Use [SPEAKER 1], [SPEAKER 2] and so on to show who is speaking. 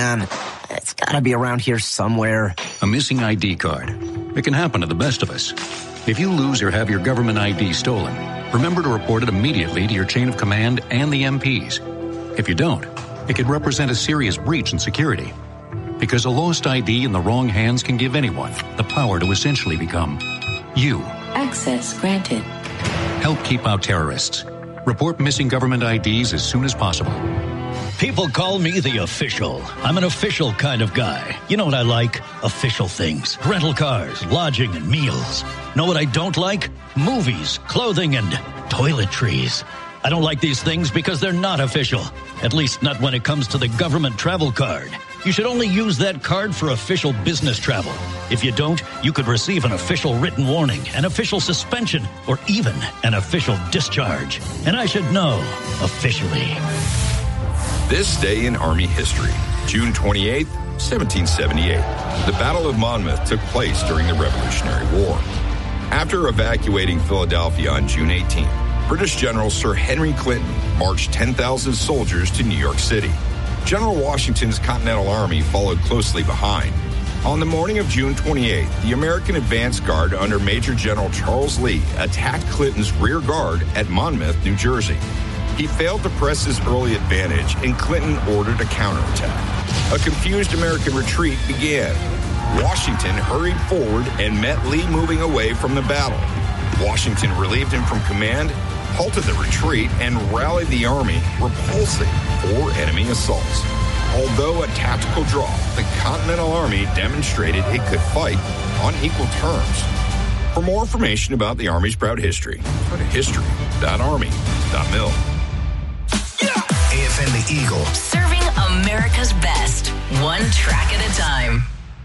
[SPEAKER 1] man. It's gotta be around here somewhere.
[SPEAKER 2] A missing ID card. It can happen to the best of us. If you lose or have your government ID stolen, remember to report it immediately to your chain of command and the MPs. If you don't, it could represent a serious breach in security. Because a lost ID in the wrong hands can give anyone the power to essentially become you.
[SPEAKER 3] Access granted.
[SPEAKER 2] Help keep out terrorists. Report missing government IDs as soon as possible.
[SPEAKER 4] People call me the official. I'm an official kind of guy. You know what I like? Official things. Rental cars, lodging, and meals. Know what I don't like? Movies, clothing, and toiletries. I don't like these things because they're not official. At least not when it comes to the government travel card. You should only use that card for official business travel. If you don't, you could receive an official written warning, an official suspension, or even an official discharge. And I should know officially.
[SPEAKER 5] This day in Army history, June 28, 1778. The Battle of Monmouth took place during the Revolutionary War. After evacuating Philadelphia on June 18, British General Sir Henry Clinton marched 10,000 soldiers to New York City. General Washington's Continental Army followed closely behind. On the morning of June 28, the American advance guard under Major General Charles Lee attacked Clinton's rear guard at Monmouth, New Jersey. He failed to press his early advantage, and Clinton ordered a counterattack. A confused American retreat began. Washington hurried forward and met Lee moving away from the battle. Washington relieved him from command, halted the retreat, and rallied the army, repulsing 4 enemy assaults. Although a tactical draw, the Continental Army demonstrated it could fight on equal terms. For more information about the Army's proud history, go to history.army.mil.
[SPEAKER 6] AFN The Eagle.
[SPEAKER 7] Serving America's best, one track at a time.